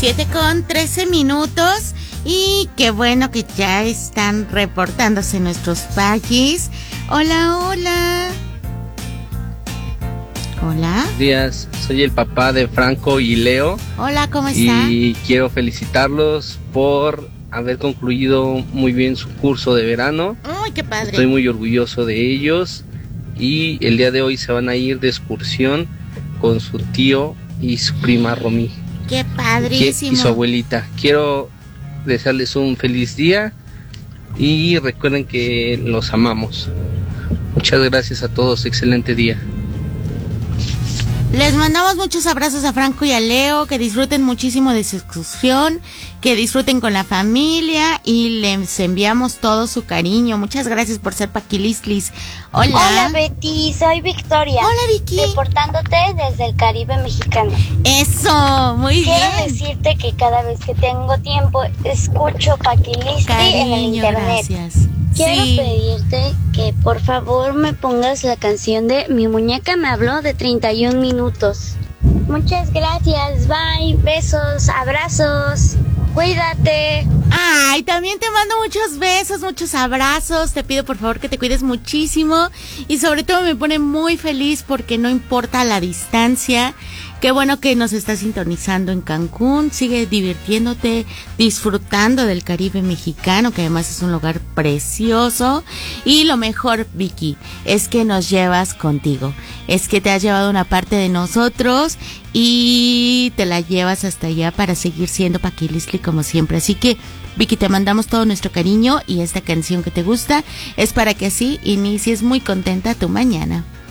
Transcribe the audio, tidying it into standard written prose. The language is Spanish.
7:13 y qué bueno que ya están reportándose nuestros paquis. Hola, hola. Hola. Buenos días, soy el papá de Franco y Leo. Hola, ¿cómo está? Y quiero felicitarlos por haber concluido muy bien su curso de verano. ¡Ay, qué padre! Estoy muy orgulloso de ellos y el día de hoy se van a ir de excursión con su tío y su prima Romy. ¡Qué padrísimo! Y su abuelita. Quiero desearles un feliz día y recuerden que los amamos. Muchas gracias a todos, excelente día. Les mandamos muchos abrazos a Franco y a Leo, que disfruten muchísimo de su excursión, que disfruten con la familia y les enviamos todo su cariño. Muchas gracias por ser paquilistlis. Hola. Hola Betty, soy Victoria. Hola Vicky. Reportándote desde el Caribe mexicano. Eso, muy bien. Quiero decirte que cada vez que tengo tiempo escucho Paquilistli en el internet. Gracias. Quiero Sí. pedirte que por favor me pongas la canción de Mi muñeca me habló de 31 minutos. Muchas gracias, bye, besos, abrazos, cuídate. Ay, también te mando muchos besos, muchos abrazos. Te pido por favor que te cuides muchísimo y sobre todo me pone muy feliz porque no importa la distancia. Qué bueno que nos estás sintonizando en Cancún. Sigue divirtiéndote, disfrutando del Caribe mexicano, que además es un lugar precioso. Y lo mejor, Vicky, es que nos llevas contigo. Es que te has llevado una parte de nosotros y te la llevas hasta allá para seguir siendo Paquilistli como siempre. Así que, Vicky, te mandamos todo nuestro cariño y esta canción que te gusta es para que así inicies muy contenta tu mañana.